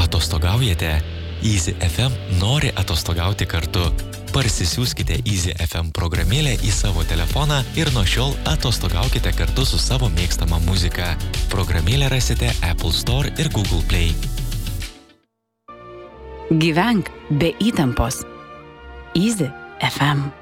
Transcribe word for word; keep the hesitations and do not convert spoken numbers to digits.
Atostogaujate? Easy F M nori atostogauti kartu. Parsisiųskite Easy F M programėlę į savo telefoną ir nuo šiol atostogaukite kartu su savo mėgstama muzika. Programėlę rasite Apple Store ir Google Play. Gyvenk be įtampos. Easy F M.